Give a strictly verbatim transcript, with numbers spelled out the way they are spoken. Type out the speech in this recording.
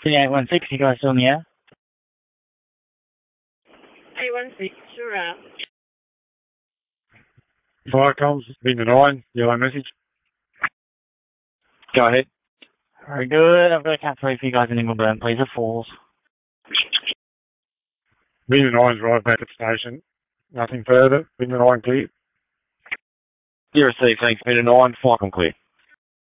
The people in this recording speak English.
eight one six, you guys still in the air? eight one six, sure out. Fire comms, Victor nine, yellow message. Go ahead. Very good. I've got a cat three for you guys in Ingleburn, please, at Falls. Victor nine's right back at station. Nothing further. Victor nine clear. You received, thanks, Victor nine, flight clear.